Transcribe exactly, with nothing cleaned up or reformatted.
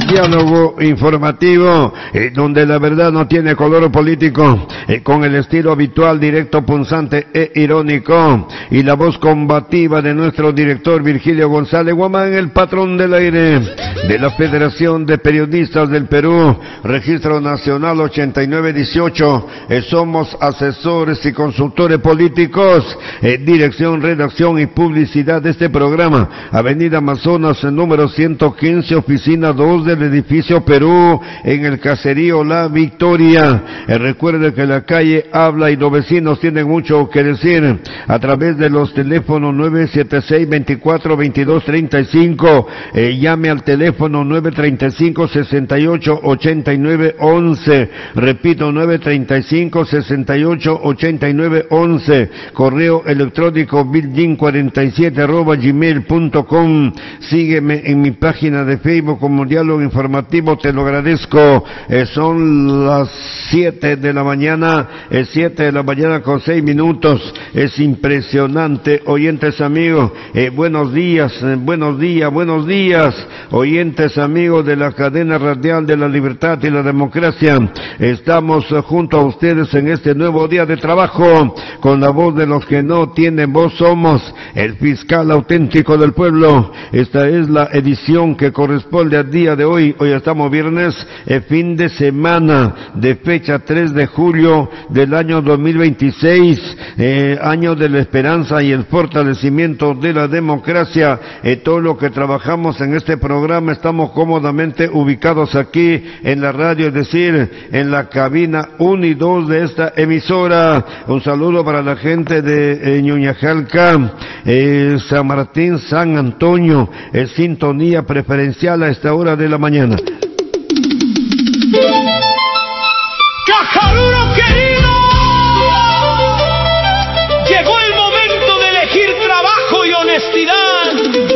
diálogo informativo, eh, donde la verdad no tiene color político, eh, con el estilo habitual, directo, punzante e irónico, y la voz combativa de nuestro director Virgilio González Guamán, el patrón del aire de la Federación de Periodistas del Perú, Registro Nacional ochenta y nueve dieciocho, eh, somos asesores y consultores políticos, eh, dirección, redacción y publicidad de este programa, Avenida Amazonas, número ciento quince, oficina dos del edificio Perú, en el caserío La Victoria. Eh, recuerde que la calle habla y los vecinos tienen mucho que decir a través de los teléfonos nueve siete seis, veinticuatro, veintidós, treinta y cinco, eh, llame al teléfono nueve treinta y cinco, sesenta y ocho, ochenta y nueve, once, repito, nueve treinta y cinco, sesenta y ocho, ochenta y nueve, once, correo electrónico bildin cuarenta y siete arroba gmail punto com. Sígueme en mi página de Facebook como Diálogo Informativo, te lo agradezco. Eh, son las siete de la mañana, eh, siete de la mañana con seis minutos. Es impresionante, oyentes amigos, eh, buenos días, eh, buenos días, buenos días, oyentes amigos de la cadena radial de la libertad y la democracia. Estamos eh, junto a ustedes en este nuevo día de trabajo, con la voz de los que no tienen voz. Somos el fiscal auténtico del pueblo. Esta es la edición que corresponde al día de hoy. Hoy estamos viernes, eh, fin de semana, de fecha tres de julio del año dos mil veintiséis, eh, año de la esperanza y el fortalecimiento de la democracia. Eh, todo lo que trabajamos en este programa estamos cómodamente ubicados aquí en la radio, es decir, en la cabina uno y dos de esta emisora. Un saludo para la gente de eh, Ñuñajalca, eh, San Martín, San Antonio, es sintonía preferencial a esta hora de la mañana. ¡Cajarulo querido! Llegó el momento de elegir trabajo y honestidad.